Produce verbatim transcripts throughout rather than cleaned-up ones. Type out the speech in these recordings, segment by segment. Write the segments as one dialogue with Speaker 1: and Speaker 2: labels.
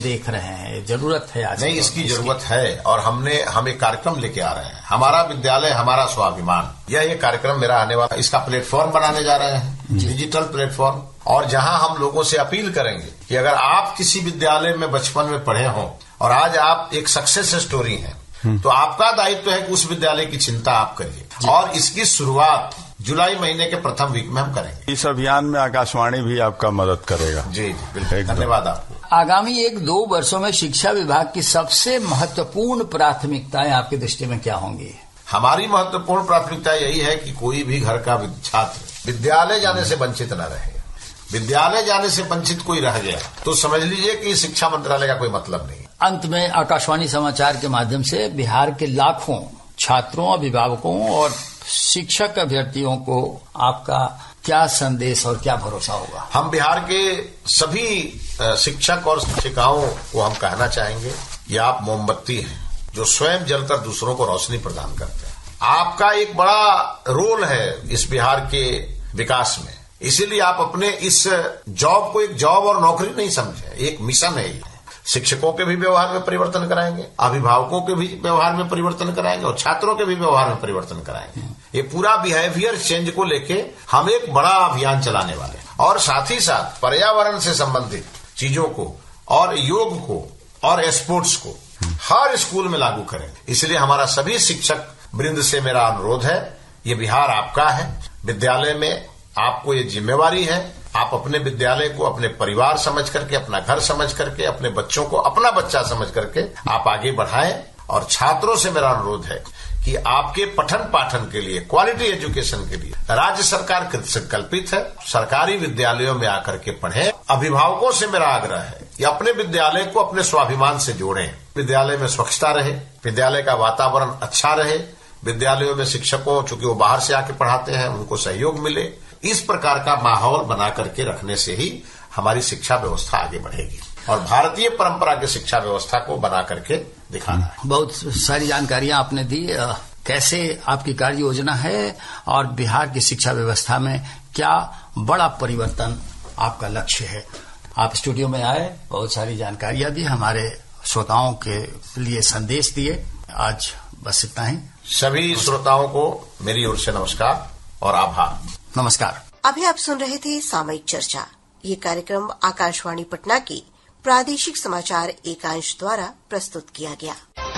Speaker 1: देख रहे हैं, जरूरत है आज?
Speaker 2: नहीं, इसकी जरूरत है और हमने हम एक कार्यक्रम लेके आ रहे हैं, हमारा विद्यालय हमारा स्वाभिमान। यह ये कार्यक्रम मेरा आने वाला, इसका प्लेटफॉर्म बनाने जा रहे हैं, डिजिटल प्लेटफॉर्म, और जहां हम लोगों से अपील करेंगे कि अगर आप किसी विद्यालय में बचपन में पढ़े हों और आज आप एक सक्सेस स्टोरी हैं, तो आपका दायित्व है कि उस विद्यालय की चिंता आप करिए और इसकी शुरुआत जुलाई महीने के प्रथम वीक में हम करेंगे।
Speaker 3: इस अभियान में आकाशवाणी भी आपका मदद करेगा।
Speaker 2: जी जी बिल्कुल, धन्यवाद आपको।
Speaker 1: आगामी एक दो वर्षों में शिक्षा विभाग की सबसे महत्वपूर्ण प्राथमिकताएं आपकी दृष्टि में क्या होंगी?
Speaker 2: हमारी महत्वपूर्ण प्राथमिकता यही है कि कोई भी घर का छात्र विद्यालय जाने से वंचित न रहे। विद्यालय जाने से वंचित कोई रह गया तो समझ लीजिए कि शिक्षा मंत्रालय का कोई मतलब नहीं।
Speaker 1: अंत में आकाशवाणी समाचार के माध्यम से बिहार के लाखों छात्रों, अभिभावकों और शिक्षक अभ्यर्थियों को आपका क्या संदेश और क्या भरोसा होगा?
Speaker 2: हम बिहार के सभी शिक्षक और शिक्षिकाओं को हम कहना चाहेंगे कि आप मोमबत्ती हैं जो स्वयं जलकर दूसरों को रोशनी प्रदान करते हैं। आपका एक बड़ा रोल है इस बिहार के विकास में, इसीलिए आप अपने इस जॉब को एक जॉब और नौकरी नहीं समझे, एक मिशन है। शिक्षकों के भी व्यवहार में परिवर्तन कराएंगे, अभिभावकों के भी व्यवहार में परिवर्तन कराएंगे और छात्रों के भी व्यवहार में परिवर्तन कराएंगे। ये पूरा बिहेवियर चेंज को लेके हम एक बड़ा अभियान चलाने वाले हैं और साथ ही साथ पर्यावरण से संबंधित चीजों को और योग को और स्पोर्ट्स को हर स्कूल में लागू करेंगे। इसलिए हमारा सभी शिक्षक वृंद से मेरा अनुरोध है, ये बिहार आपका है, विद्यालय में आपको ये जिम्मेवारी है। आप अपने विद्यालय को अपने परिवार समझ करके, अपना घर समझ करके, अपने बच्चों को अपना बच्चा समझ करके आप आगे बढ़ाएं। और छात्रों से मेरा अनुरोध है कि आपके पठन पाठन के लिए, क्वालिटी एजुकेशन के लिए राज्य सरकार कृत संकल्पित है। सरकारी विद्यालयों में आकर के पढ़ें। अभिभावकों से मेरा आग्रह है कि अपने विद्यालय को अपने स्वाभिमान से जोड़ें। विद्यालय में स्वच्छता रहे, विद्यालय का वातावरण अच्छा रहे, विद्यालयों में शिक्षकों, चूंकि वो बाहर से आके पढ़ाते हैं, उनको सहयोग मिले। इस प्रकार का माहौल बना करके रखने से ही हमारी शिक्षा व्यवस्था आगे बढ़ेगी और भारतीय परंपरा की शिक्षा व्यवस्था को बना करके दिखाना है।
Speaker 1: बहुत सारी जानकारियां आपने दी, कैसे आपकी कार्य योजना है और बिहार की शिक्षा व्यवस्था में क्या बड़ा परिवर्तन आपका लक्ष्य है। आप स्टूडियो में आए, बहुत सारी जानकारियां दी, हमारे श्रोताओं के लिए संदेश दिए। आज बस इतना ही।
Speaker 2: सभी श्रोताओं को मेरी ओर से नमस्कार और आभार।
Speaker 1: नमस्कार।
Speaker 4: अभी आप सुन रहे थे सामयिक चर्चा। ये कार्यक्रम आकाशवाणी पटना की प्रादेशिक समाचार एकांश द्वारा प्रस्तुत किया गया।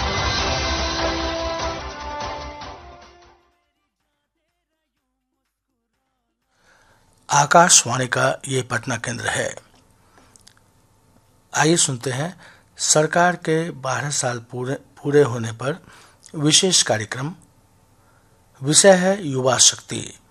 Speaker 5: आकाशवाणी का ये पटना केंद्र है। आइए सुनते हैं सरकार के बारह साल पूरे पूरे होने पर विशेष कार्यक्रम। विषय है युवा शक्ति।